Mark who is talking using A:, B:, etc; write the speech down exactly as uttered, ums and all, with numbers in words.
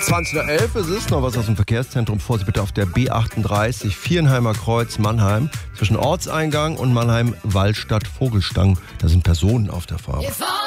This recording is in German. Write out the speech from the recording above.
A: zwanzig Uhr elf ist es, noch was aus dem Verkehrszentrum. Vorsicht bitte auf der B achtunddreißig, Vierenheimer Kreuz, Mannheim. Zwischen Ortseingang und Mannheim, Wallstadt, Vogelstang. Da sind Personen auf der Fahrt.